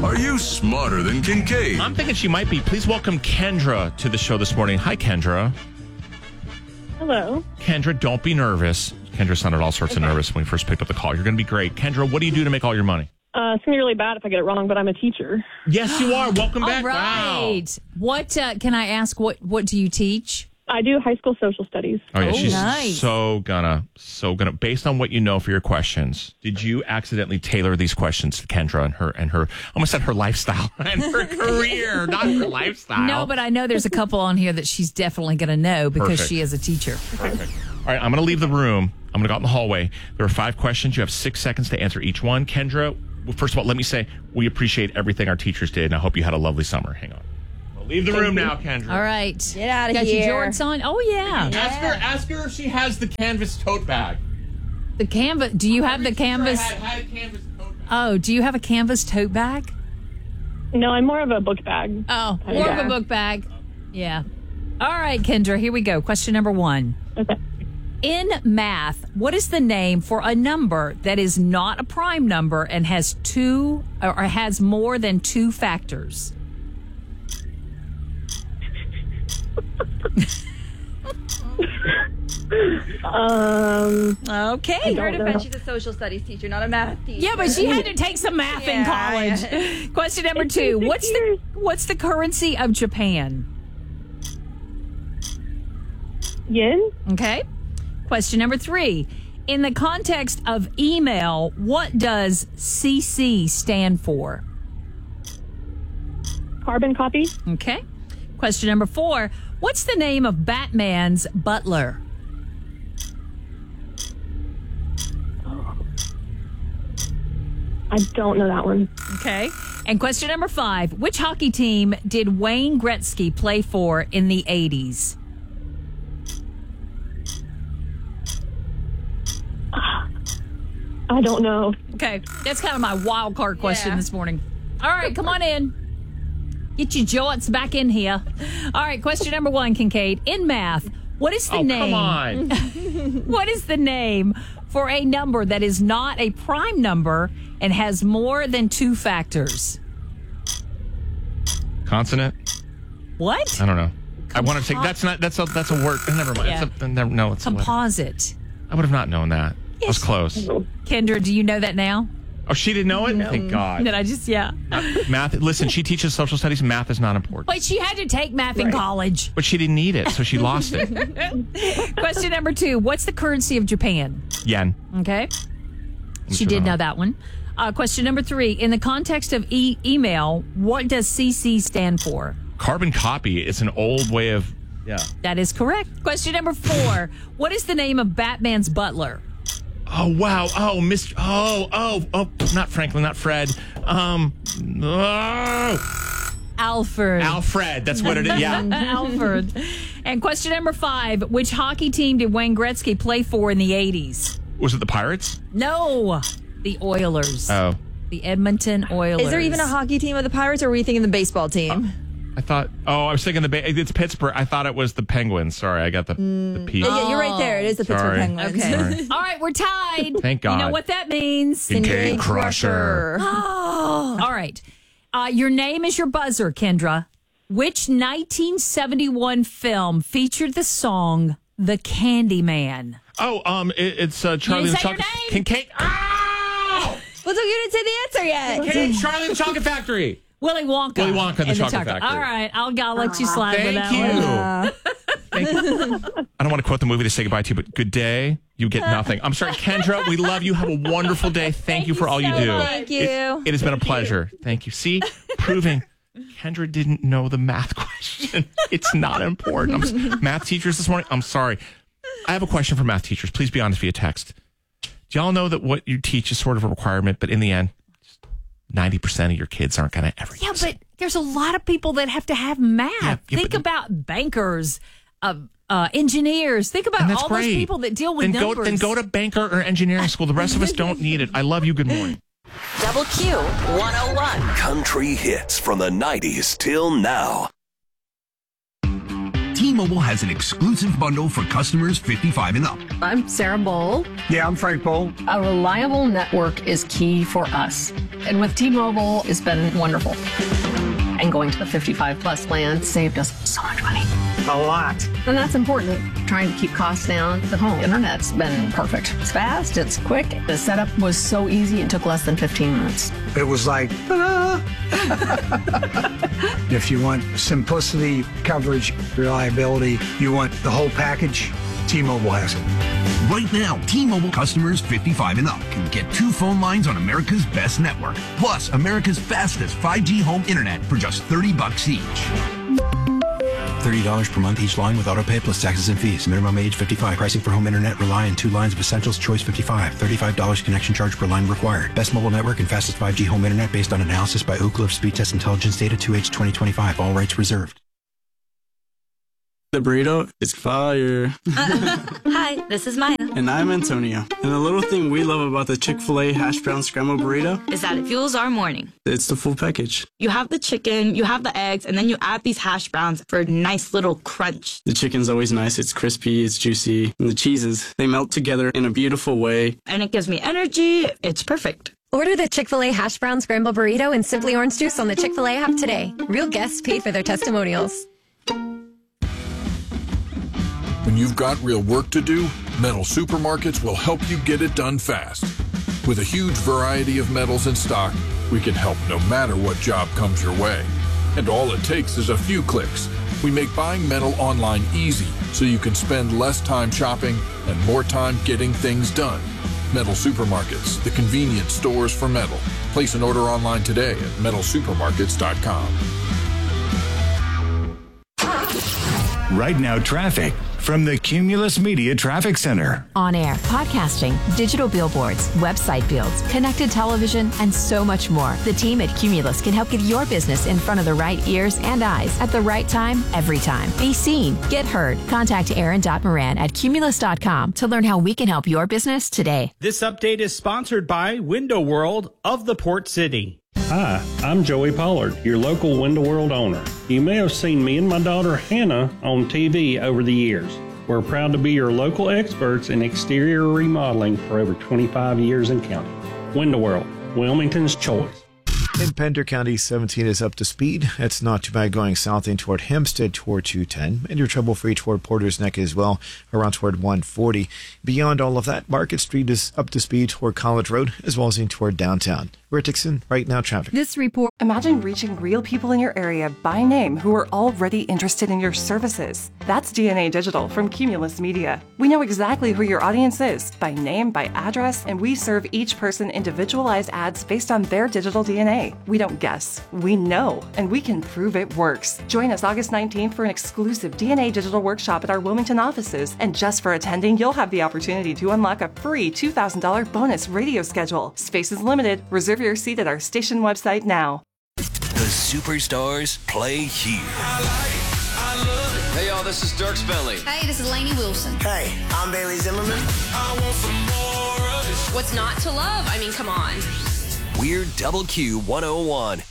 Are you smarter than Kincaid? I'm thinking she might be. Please welcome Kendra to the show this morning. Hi, Kendra. Hello. Kendra, don't be nervous. Kendra sounded all sorts of nervous when we first picked up the call. You're going to be great. Kendra, what do you do to make all your money? It's going to be really bad if I get it wrong, but I'm a teacher. Yes, you are. Welcome back. All right. Wow. What can I ask? What do you teach? I do high school social studies. Oh, yeah. She's nice. so gonna, based on what you know for your questions, did you accidentally tailor these questions to Kendra and her, I almost said her lifestyle and her career, not her lifestyle. No, but I know there's a couple on here that she's definitely going to know because Perfect. she is a teacher. Perfect. All right, I'm going to leave the room. I'm going to go out in the hallway. There are 5 questions. You have 6 seconds to answer each one. Kendra, well, first of all, let me say we appreciate everything our teachers did, and I hope you had a lovely summer. Hang on. I'll leave the room now, Kendra. All right. Get out of Got here. your jorts on? Oh, yeah. Ask her if she has the canvas tote bag. The canvas. Do you have the canvas? Had a canvas tote bag. Oh, do you have a canvas tote bag? No, I'm more of a book bag. Oh, more of a book bag. Yeah. All right, Kendra, here we go. Question number 1. Okay. In math, what is the name for a number that is not a prime number and has more than 2 factors? Okay. Her defense, she's a social studies teacher, not a math teacher. Yeah, but she had to take some math in college. Yeah. Question number 2. What's the currency of Japan? Yin? Okay. Question number 3. In the context of email, what does CC stand for? Carbon copy? Okay. Question number 4. What's the name of Batman's butler? I don't know that one. Okay. And question number 5. Which hockey team did Wayne Gretzky play for in the 80s? I don't know. Okay. That's kind of my wild card question Yeah. this morning. All right, come on in. Get your jorts back in here. All right, question number 1, Kincaid. In math, what is the name? Come on. What is the name for a number that is not a prime number and has more than 2 factors? Consonant? What? I don't know. I want to take that's a word. Never mind. Yeah. It's a letter. Composite. I would have not known that. I was close. Kendra, do you know that now? Oh, she didn't know it? Thank God. That I just, yeah. Math. Listen, she teaches social studies. Math is not important. But she had to take math in college. But she didn't need it, so she lost it. Question number 2. What's the currency of Japan? Yen. Okay. She did know that one. Question number 3. In the context of email, what does CC stand for? Carbon copy is an old way of... Yeah. That is correct. Question number 4. What is the name of Batman's butler? Oh, wow. Oh, Mr. Oh, not Franklin, not Fred. Alfred. Alfred. That's what it is. Yeah. Alfred. And question number 5. Which hockey team did Wayne Gretzky play for in the 80s? Was it the Pirates? No. The Oilers. Oh. The Edmonton Oilers. Is there even a hockey team of the Pirates, or were you thinking the baseball team? I was thinking it's Pittsburgh. I thought it was the Penguins. Sorry, I got the P. Yeah, you're right there. It is the Pittsburgh Sorry. Penguins. Okay. Sorry. All right, we're tied. Thank God. You know what that means? Kincaid Crusher. Oh. All right. Your name is your buzzer, Kendra. Which 1971 film featured the song The Candyman? Oh, it's Charlie didn't and the say your Chocolate... name? Kincaid... Oh! Well, so you didn't say the answer yet. Kincaid, Charlie and the Chocolate Factory. Willy Wonka. Willy Wonka and the Chocolate Factory. All right, I'll let you slide with that one. Thank you. I don't want to quote the movie to say goodbye to you, but good day. You get nothing. I'm sorry, Kendra. We love you. Have a wonderful day. Thank you for all you do. Thank you. It has been a pleasure. Thank you. See, proving Kendra didn't know the math question. It's not important. Math teachers this morning, I'm sorry. I have a question for math teachers. Please be honest via text. Do y'all know that what you teach is sort of a requirement, but in the end, 90% of your kids aren't going to ever use but there's a lot of people that have to have math. Yeah, Think about bankers, engineers. Think about all those people that deal with numbers. Then go to banker or engineering school. The rest of us don't need it. I love you. Good morning. Double Q 101. Country hits from the 90s till now. T-Mobile has an exclusive bundle for customers 55 and up. I'm Sarah Bowl. Yeah, I'm Frank Bowl. A reliable network is key for us. And with T-Mobile, it's been wonderful. And going to the 55 plus plan saved us so much money. A lot. And that's important. Trying to keep costs down. The home internet's been perfect. It's fast, it's quick. The setup was so easy, it took less than 15 minutes. It was like, ta-da! If you want simplicity, coverage, reliability, you want the whole package, T-Mobile has it. Right now, T-Mobile customers 55 and up can get 2 phone lines on America's best network, plus America's fastest 5G home internet for just $30 each. $30 per month each line with autopay plus taxes and fees. Minimum age 55. Pricing for home internet rely on 2 lines of Essentials Choice 55. $35 connection charge per line required. Best mobile network and fastest 5G home internet based on analysis by Ookla of Speed Test Intelligence data 2H 2025. All rights reserved. The burrito is fire. Hi, this is Maya. And I'm Antonio. And the little thing we love about the Chick-fil-A hash brown scrambled burrito is that it fuels our morning. It's the full package. You have the chicken, you have the eggs, and then you add these hash browns for a nice little crunch. The chicken's always nice. It's crispy, it's juicy. And the cheeses, they melt together in a beautiful way. And it gives me energy. It's perfect. Order the Chick-fil-A hash brown scrambled burrito and Simply Orange Juice on the Chick-fil-A app today. Real guests paid for their testimonials. When you've got real work to do, Metal Supermarkets will help you get it done fast. With a huge variety of metals in stock, we can help no matter what job comes your way. And all it takes is a few clicks. We make buying metal online easy so you can spend less time shopping and more time getting things done. Metal Supermarkets, the convenience stores for metal. Place an order online today at metalsupermarkets.com. Right now, traffic from the Cumulus Media Traffic Center. On air, podcasting, digital billboards, website builds, connected television, and so much more. The team at Cumulus can help get your business in front of the right ears and eyes at the right time, every time. Be seen, get heard. Contact Aaron.Moran at Cumulus.com to learn how we can help your business today. This update is sponsored by Window World of the Port City. Hi, I'm Joey Pollard, your local Window World owner. You may have seen me and my daughter Hannah on TV over the years. We're proud to be your local experts in exterior remodeling for over 25 years and counting. Window World, Wilmington's choice. In Pender County, 17 is up to speed. It's not too bad going south in toward Hempstead toward 210. And you're trouble-free toward Porter's Neck as well, around toward 140. Beyond all of that, Market Street is up to speed toward College Road, as well as in toward downtown. We're Dixon, Right Now Traffic. This report. Imagine reaching real people in your area by name who are already interested in your services. That's DNA Digital from Cumulus Media. We know exactly who your audience is, by name, by address, and we serve each person individualized ads based on their digital DNA. We don't guess, we know, and we can prove it works. Join us August 19th for an exclusive DNA Digital workshop at our Wilmington offices. And just for attending, you'll have the opportunity to unlock a free $2,000 bonus radio schedule. Space is limited. Reserve your seat at our station website now. The superstars play here. Hey y'all, this is Dirk Bentley. Hey, this is Lainey Wilson. Hey, I'm Bailey Zimmerman. I want some more of this. What's not to love? I mean, come on. We're Double Q 101.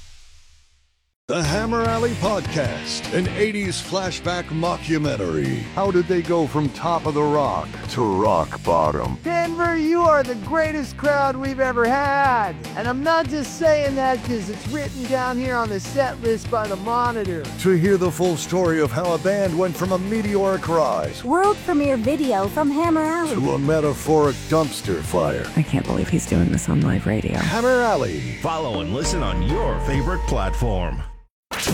The Hammer Alley Podcast, an 80s flashback mockumentary. How did they go from top of the rock to rock bottom? Denver, you are the greatest crowd we've ever had. And I'm not just saying that because it's written down here on the set list by the Monitor. To hear the full story of how a band went from a meteoric rise, world premiere video from Hammer Alley, to a metaphoric dumpster fire. I can't believe he's doing this on live radio. Hammer Alley. Follow and listen on your favorite platform. So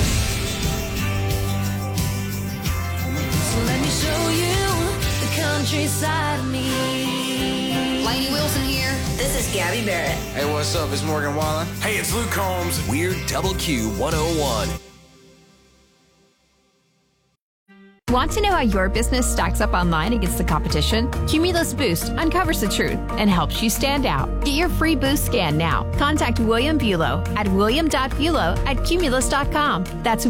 let me show you the countryside of me. Lainey Wilson here. This is Gabby Barrett. Hey, what's up? It's Morgan Wallen. Hey, it's Luke Combs. We're Double Q 101. Want to know how your business stacks up online against the competition? Cumulus Boost uncovers the truth and helps you stand out. Get your free Boost scan now. Contact William Bulow at william.bulow@cumulus.com. That's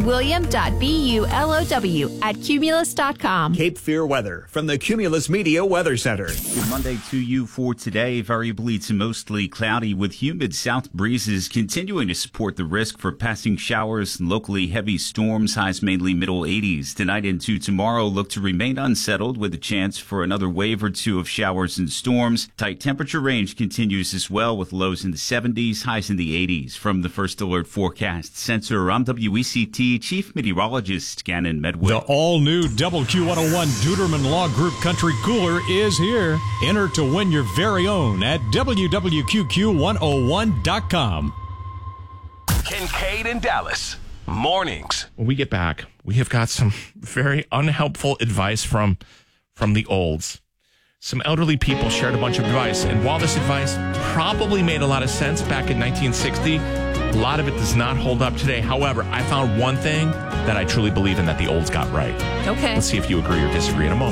william.bulow@cumulus.com. Cape Fear weather from the Cumulus Media Weather Center. Good Monday to you for today. Variably to mostly cloudy with humid south breezes continuing to support the risk for passing showers and locally heavy storms. Highs mainly middle 80s. Tonight into tomorrow look to remain unsettled with a chance for another wave or two of showers and storms. Tight temperature range continues as well with lows in the 70s, highs in the 80s. From the First Alert Forecast Center, I'm WECT Chief Meteorologist Gannon Medway. The all-new WQ101 Duderman Law Group Country Cooler is here. Enter to win your very own at WWQQ101.com. Kincaid in Dallas. Mornings. When we get back, we have got some very unhelpful advice from the olds. Some elderly people shared a bunch of advice, and while this advice probably made a lot of sense back in 1960, a lot of it does not hold up today. However, I found one thing that I truly believe in that the olds got right. Okay. Let's see if you agree or disagree in a moment.